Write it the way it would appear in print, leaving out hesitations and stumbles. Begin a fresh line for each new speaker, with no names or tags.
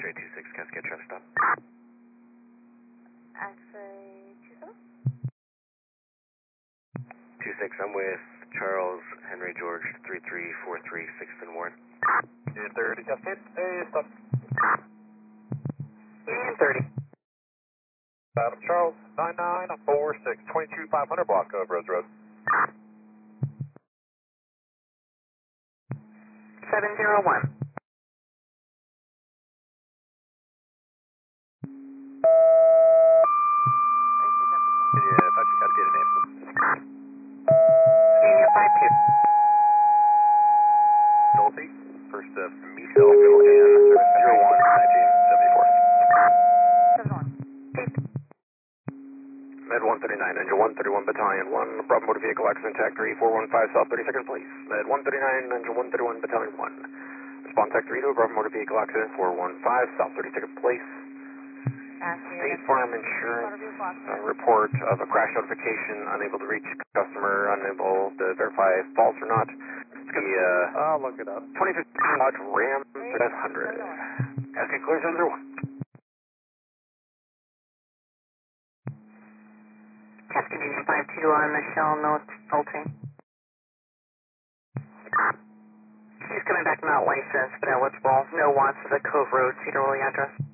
X-ray 26, Cascade traffic stop.
X-ray 27?
26, I'm with Charles Henry George 3343 6th and Warren.
Union 30, Cascade. Hey, stop.
Union 30.
Adam Charles, 9946, 22500 block of Rose Road.
701.
Yeah, if I just got to get a name.
Union 52.
Dolby, first Michelle Gilligan, 701, 1974.
71.
Med 139, Engine 131 Battalion 1, Bravo Motor Vehicle Accident Tag 3415, South 32nd Police. Med 139, Engine 131 Battalion 1. Respond Tag 32, Bravo Motor Vehicle Accident 415, South 32nd Police. State Farm Insurance report of a crash notification, unable to reach customer, unable to verify if false or not. It's going to be
I'll look it up.
2015 Dodge Ram 700. Cascade clear 701.
Cascade Union 52 on Michelle, no faulting. She's coming back not licensed, but eligible. No wants for the Cove Road, Cedar Lily address.